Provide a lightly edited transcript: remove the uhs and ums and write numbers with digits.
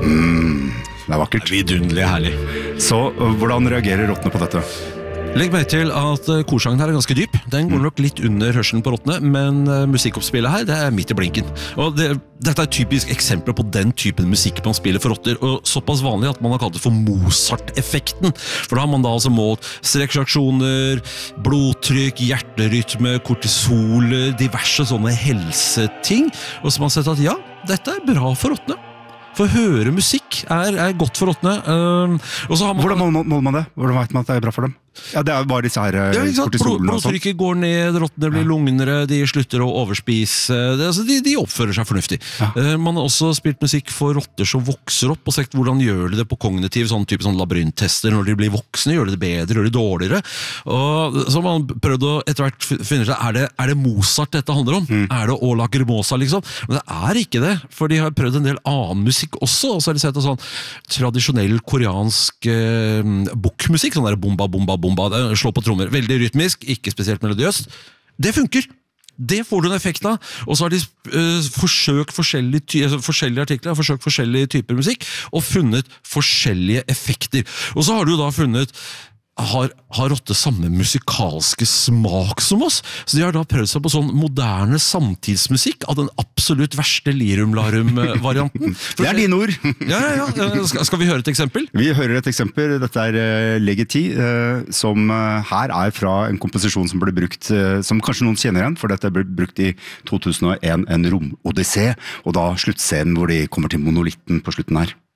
Det vakkert. Vidunderlig herlig. Så hvordan reagerer rottene på dette? Legg meg til at korsangen her ganske dyp. Den går nok litt under hørselen på rottene, men musikkoppspillet her, det midt i blinken. Og dette et typisk eksempel på den typen musikk man spiller for rotter, og såpass vanlig at man har kalt det for Mozart-effekten. For da har man da altså målt strekksreaksjoner, blodtrykk, hjerterytme, kortisol, diverse sånne helseting, og så har man sett at ja, dette bra for rottene. For å høre musikk godt for rottene. Hvordan måler man det? Hvordan vet man at det bra for dem? Ja, det bare disse her kortisolene og sånt. Blodtrykket går ned, rottene blir lugnere, de slutter å overspise. De oppfører seg fornuftig. Ja. Man har også spilt musikk for rotter som vokser opp, og sett hvordan gjør de det på kognitiv, sånn labyrinttester, når de blir voksne, gjør de det bedre, gjør de dårligere. Og så har man prøvd å etter hvert finne ut, er det Mozart dette handler om? Er det Ola Grimosa, liksom? Men det ikke det, for de har prøvd en del annen musikk også, og så har de sett en sånn tradisjonell koreansk bukmusikk, sånn der bomba, slå på trommer, veldig rytmisk, ikke spesielt melodiøst. Det funker! Det får du en effekt av, og så har de forsøkt forskjellige artikler, forsøkt forskjellige typer musikk, og funnet forskjellige effekter. Og så har du da funnet har rotte samme musikalske smak som oss, så de har da prøvd seg på sånn moderne samtidsmusikk av den absolutt verste Lirum-Larum-varianten. Det dine ord! Ja. Skal vi høre et eksempel? Vi hører et eksempel. Dette Legeti, som her fra en komposisjon som ble brukt, som kanskje noen kjenner igjen, for dette ble brukt i 2001, en romodyssé, og da sluttscenen hvor de kommer til monolitten på slutten her.